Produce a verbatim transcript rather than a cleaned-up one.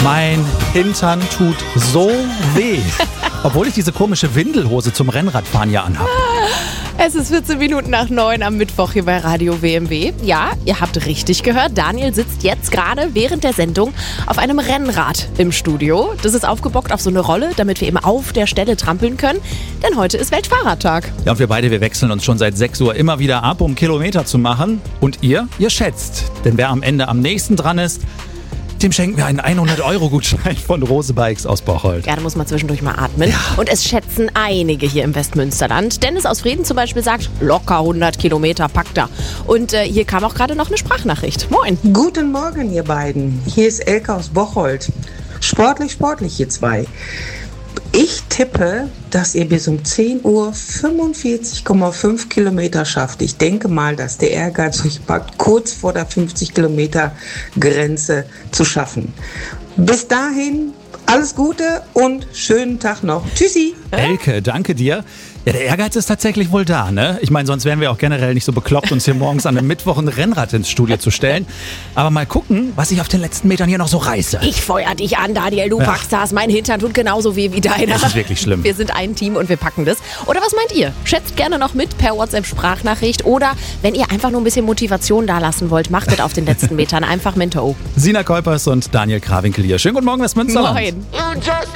Mein Hintern tut so weh. Obwohl ich diese komische Windelhose zum Rennradfahren ja anhabe. Es ist vierzehn Minuten nach neun am Mittwoch hier bei Radio W M W. Ja, ihr habt richtig gehört. Daniel sitzt jetzt gerade während der Sendung auf einem Rennrad im Studio. Das ist aufgebockt auf so eine Rolle, damit wir eben auf der Stelle trampeln können. Denn heute ist Weltfahrradtag. Ja, und wir beide, wir wechseln uns schon seit sechs Uhr immer wieder ab, um Kilometer zu machen. Und ihr, ihr schätzt. Denn wer am Ende am nächsten dran ist, dem schenken wir einen hundert-Euro-Gutschein von Rose Bikes aus Bocholt. Ja, da muss man zwischendurch mal atmen. Ja. Und es schätzen einige hier im Westmünsterland. Dennis aus Frieden zum Beispiel sagt, locker hundert Kilometer packt er. Und äh, hier kam auch gerade noch eine Sprachnachricht. Moin. Guten Morgen, ihr beiden. Hier ist Elke aus Bocholt. Sportlich, sportlich, ihr zwei. Ich tippe, dass ihr bis um zehn Uhr fünfundvierzig Komma fünf Kilometer schafft. Ich denke mal, dass der Ehrgeiz euch packt, kurz vor der fünfzig Kilometer Grenze zu schaffen. Bis dahin, alles Gute und schönen Tag noch. Tschüssi. Elke, danke dir. Ja, der Ehrgeiz ist tatsächlich wohl da, ne? Ich meine, sonst wären wir auch generell nicht so bekloppt, uns hier morgens an einem Mittwoch ein Rennrad ins Studio zu stellen. Aber mal gucken, was ich auf den letzten Metern hier noch so reiße. Ich feuer dich an, Daniel, du Ja. packst das. Mein Hintern tut genauso weh wie deiner. Das ist wirklich schlimm. Wir sind ein Team und wir packen das. Oder was meint ihr? Schätzt gerne noch mit per WhatsApp-Sprachnachricht. Oder wenn ihr einfach nur ein bisschen Motivation da lassen wollt, macht das auf den letzten Metern einfach Minto. Sina Kolpers und Daniel Krawinkel hier. Schönen guten Morgen, Westmünsterland. Moin. You just